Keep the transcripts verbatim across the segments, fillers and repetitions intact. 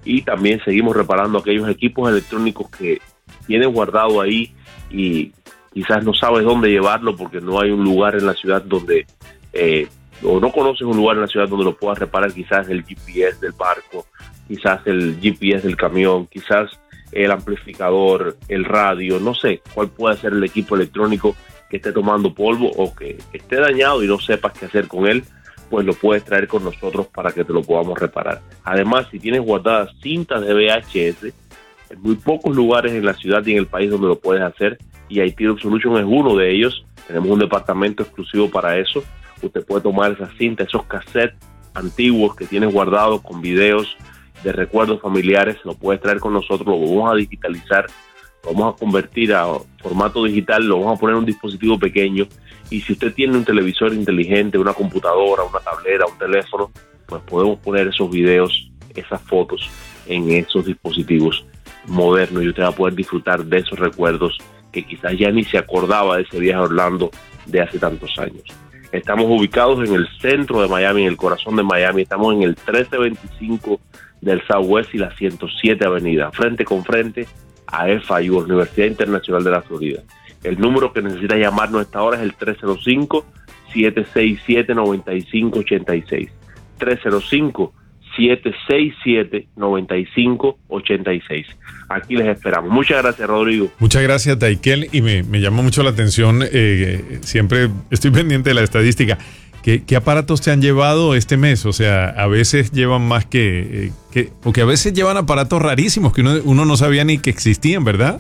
y también seguimos reparando aquellos equipos electrónicos que tienes guardado ahí y quizás no sabes dónde llevarlo porque no hay un lugar en la ciudad donde, eh, o no conoces un lugar en la ciudad donde lo puedas reparar, quizás el G P S del barco, quizás el G P S del camión, quizás el amplificador, el radio, no sé cuál puede ser el equipo electrónico que esté tomando polvo o que esté dañado y no sepas qué hacer con él, pues lo puedes traer con nosotros para que te lo podamos reparar. Además, si tienes guardadas cintas de V H S, en muy pocos lugares en la ciudad y en el país donde lo puedes hacer, y I T Doc Solution es uno de ellos. Tenemos un departamento exclusivo para eso. Usted puede tomar esas cintas, esos cassettes antiguos que tienes guardados con videos de recuerdos familiares, lo puedes traer con nosotros, lo vamos a digitalizar, lo vamos a convertir a formato digital, lo vamos a poner en un dispositivo pequeño, y si usted tiene un televisor inteligente, una computadora, una tableta, un teléfono, pues podemos poner esos videos, esas fotos en esos dispositivos modernos y usted va a poder disfrutar de esos recuerdos que quizás ya ni se acordaba de ese viaje a Orlando de hace tantos años. Estamos ubicados en el centro de Miami, en el corazón de Miami. Estamos en el trece veinticinco del Southwest y la ciento siete Avenida, frente con frente a F I U, Universidad Internacional de la Florida. El número que necesita llamarnos a esta hora es el tres cero cinco, siete seis siete, nueve cinco ocho seis. tres cero cinco, siete seis siete, nueve cinco ocho seis. Aquí les esperamos. Muchas gracias, Rodrigo. Muchas gracias, Daikel, y me, me llama mucho la atención, eh, siempre estoy pendiente de la estadística. ¿Qué, ¿Qué aparatos te han llevado este mes? O sea, a veces llevan más que... Eh, que porque a veces llevan aparatos rarísimos que uno, uno no sabía ni que existían, ¿verdad?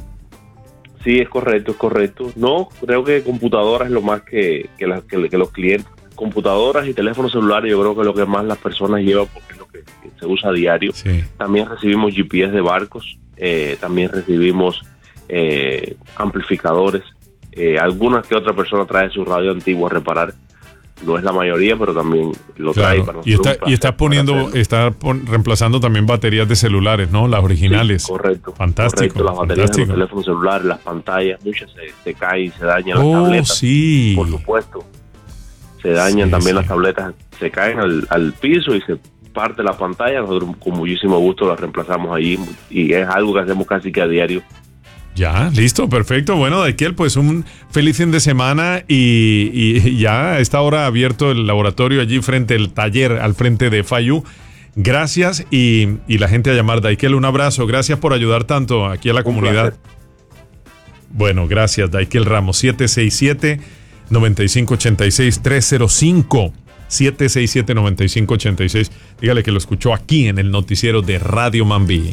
Sí, es correcto, es correcto. No, creo que computadoras es lo más que, que, la, que, que los clientes... Computadoras y teléfonos celulares yo creo que es lo que más las personas llevan porque es lo que, que se usa a diario. Sí. También recibimos G P S de barcos, eh, también recibimos eh, amplificadores. Eh, algunas que otra persona trae su radio antiguo a reparar. No es la mayoría, pero también lo claro. trae para nosotros. Y está, y está poniendo, está pon, reemplazando también baterías de celulares, ¿no? Las originales. Sí, correcto. Fantástico. Correcto. Las baterías fantástico. de los teléfonos celulares, las pantallas, muchas se, se caen y se dañan oh, las tabletas. Sí. Por supuesto. Se dañan sí, también sí. las tabletas, se caen al, al piso y se parte la pantalla. Nosotros con muchísimo gusto las reemplazamos allí y es algo que hacemos casi que a diario. Ya, listo, perfecto. Bueno, Daikel, pues un feliz fin de semana y, y ya a esta hora abierto el laboratorio allí frente al taller, al frente de F I U. Gracias y, y la gente a llamar. Daikel, un abrazo. Gracias por ayudar tanto aquí a la un comunidad. Placer. Bueno, gracias, Daikel Ramos. siete seis siete, nueve cinco ocho seis, tres cero cinco, siete seis siete, nueve cinco ocho seis. Dígale que lo escuchó aquí en el noticiero de Radio Mambí.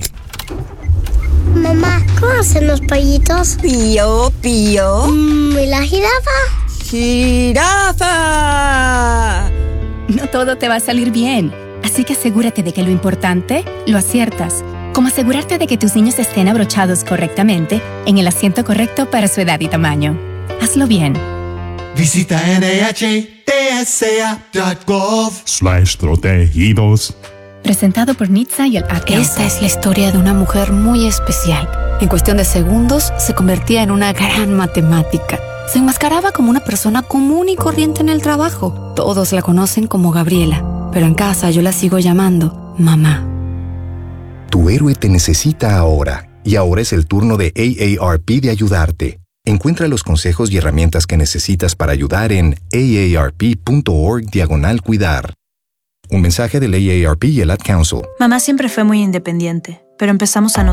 Mamá, ¿cómo hacen los pollitos? Pío, pío. Mm, ¿Y la jirafa? ¡Jirafa! No todo te va a salir bien, así que asegúrate de que lo importante lo aciertas. Como asegurarte de que tus niños estén abrochados correctamente en el asiento correcto para su edad y tamaño. Hazlo bien. Visita N H T S A punto gov slash protegidos. Presentado por N H T S A y el Ad Council. Esta es la historia de una mujer muy especial. En cuestión de segundos, se convertía en una gran matemática. Se enmascaraba como una persona común y corriente en el trabajo. Todos la conocen como Gabriela, pero en casa yo la sigo llamando mamá. Tu héroe te necesita ahora, y ahora es el turno de A A R P de ayudarte. Encuentra los consejos y herramientas que necesitas para ayudar en aarp.org diagonal cuidar. Un mensaje del A A R P y el Ad Council. Mamá siempre fue muy independiente, pero empezamos a notar